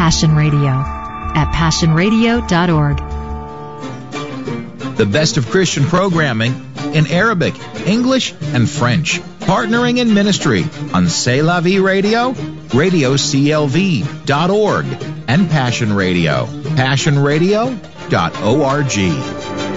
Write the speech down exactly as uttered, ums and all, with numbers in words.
Passion Radio at passion radio dot org. The best of Christian programming in Arabic, English, and French. Partnering in ministry on C'est La Vie Radio, radio c l v dot org, and Passion Radio, passion radio dot org.